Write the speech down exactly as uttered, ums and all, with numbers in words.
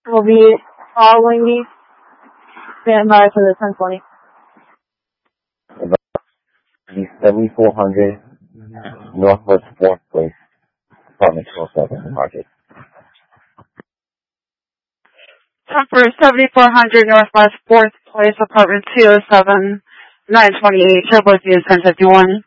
will be following me. Stand by for the ten twenty. seventy-four hundred Northwest fourth Place, apartment two oh seven, Market. For seventy-four hundred Northwest fourth Place, apartment two oh seven, nine twenty-eight, Turbo Z ten fifty-one.